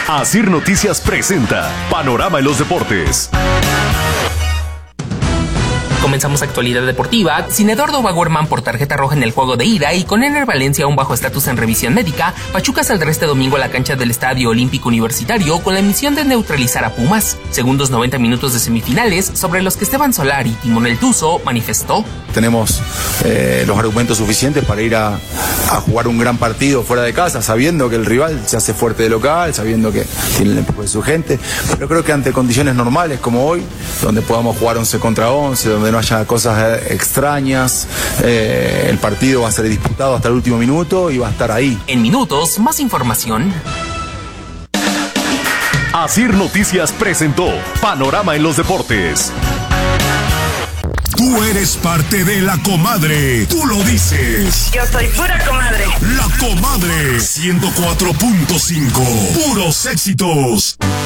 Asir Noticias presenta Panorama en los Deportes. Comenzamos actualidad deportiva. Sin Eduardo Bauerman por tarjeta roja en el juego de ida y con Ener Valencia un bajo estatus en revisión médica, Pachuca saldrá este domingo a la cancha del Estadio Olímpico Universitario con la misión de neutralizar a Pumas. Segundos 90 minutos de semifinales sobre los que Esteban Solari, Timón El Tuzo, manifestó: tenemos los argumentos suficientes para ir a jugar un gran partido fuera de casa, sabiendo que el rival se hace fuerte de local, sabiendo que tiene el empuje de su gente, pero creo que ante condiciones normales como hoy, donde podamos jugar 11 contra 11, donde no haya cosas extrañas, el partido va a ser disputado hasta el último minuto y va a estar ahí. En minutos, más información. Asir Noticias presentó Panorama en los Deportes. Tú eres parte de La Comadre. Tú lo dices. Yo soy pura comadre. La Comadre 104.5. Puros éxitos.